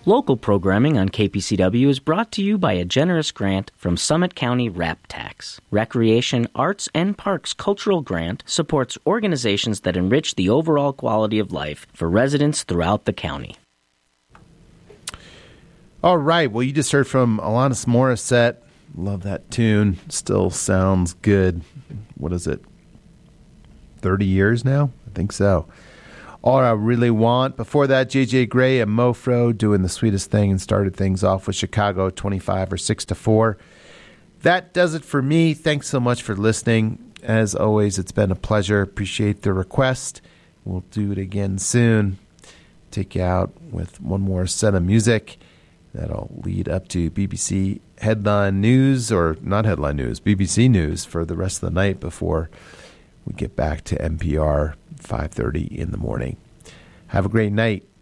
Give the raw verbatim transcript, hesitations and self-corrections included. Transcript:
Local programming on K P C W is brought to you by a generous grant from Summit County Rap Tax. Recreation, Arts, and Parks Cultural Grant supports organizations that enrich the overall quality of life for residents throughout the county. All right. Well, you just heard from Alanis Morissette. Love that tune. Still sounds good. What is it? thirty years now? I think so. All I Really Want. Before that, J J Grey and Mofro doing The Sweetest Thing and started things off with Chicago twenty-five or six to four. That does it for me. Thanks so much for listening. As always, it's been a pleasure. Appreciate the request. We'll do it again soon. Take you out with one more set of music that'll lead up to B B C headline news, or not headline news, B B C news for the rest of the night before we get back to N P R five thirty in the morning. Have a great night.